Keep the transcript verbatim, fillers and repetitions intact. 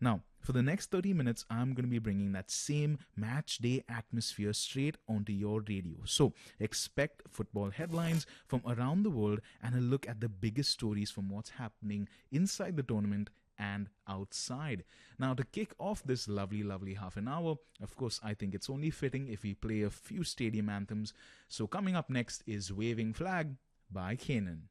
Now, for the next thirty minutes, I'm going to be bringing that same match day atmosphere straight onto your radio. So expect football headlines from around the world and a look at the biggest stories from what's happening inside the tournament and outside. Now, to kick off this lovely, lovely half an hour, of course, I think it's only fitting if we play a few stadium anthems. So coming up next is Waving Flag by Kanan.